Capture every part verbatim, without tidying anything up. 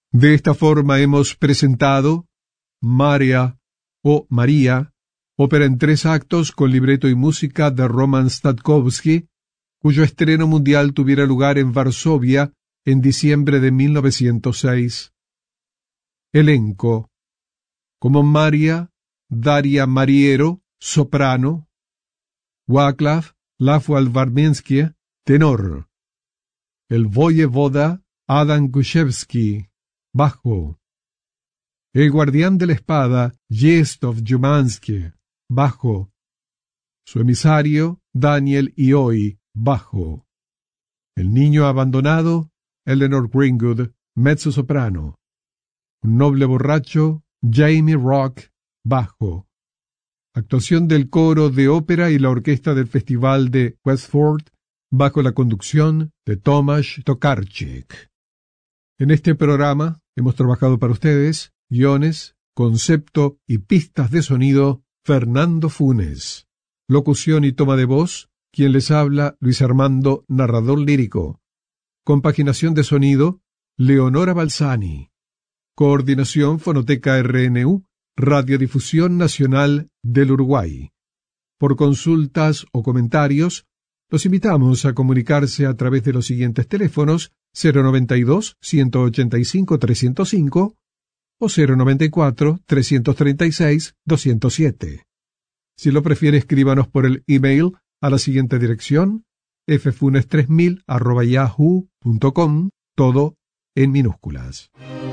De esta forma hemos presentado Maria o María, ópera en tres actos con libreto y música de Roman Statkowski, cuyo estreno mundial tuviera lugar en Varsovia en diciembre de mil novecientos seis. Elenco: como María, Daria Mariero, soprano; Wacław Lafwal-Warmiński, tenor; el voyevoda Adam Kuszewski, bajo; el guardián de la espada Krzysztof Szymanski, bajo; su emisario Daniel Ioy, bajo; el niño abandonado Eleanor Greenwood, mezzosoprano; un noble borracho Jamie Rock, bajo; actuación del coro de ópera y la orquesta del Festival de Westford, bajo la conducción de Tomasz Tokarczyk. En este programa hemos trabajado para ustedes guiones, concepto y pistas de sonido Fernando Funes. Locución y toma de voz, quien les habla, Luis Armando, narrador lírico. Compaginación de sonido, Leonora Balsani. Coordinación Fonoteca R N U, Radiodifusión Nacional del Uruguay. Por consultas o comentarios, los invitamos a comunicarse a través de los siguientes teléfonos: cero noventa y dos, ciento ochenta y cinco, trescientos cinco o cero noventa y cuatro, trescientos treinta y seis, doscientos siete. Si lo prefiere, escríbanos por el email a la siguiente dirección: ffunes tres mil arroba yahoo punto com, todo en minúsculas.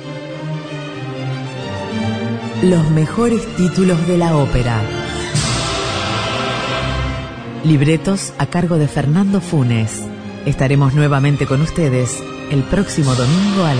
Los mejores títulos de la ópera. Libretos a cargo de Fernando Funes. Estaremos nuevamente con ustedes el próximo domingo a